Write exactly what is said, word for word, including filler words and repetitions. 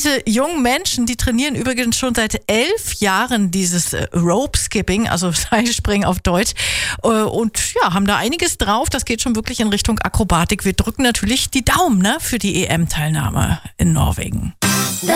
Diese jungen Menschen, die trainieren übrigens schon seit elf Jahren dieses Rope Skipping, also Seilspringen auf Deutsch, und ja, haben da einiges drauf. Das geht schon wirklich in Richtung Akrobatik. Wir drücken natürlich die Daumen, ne, für die E M-Teilnahme in Norwegen.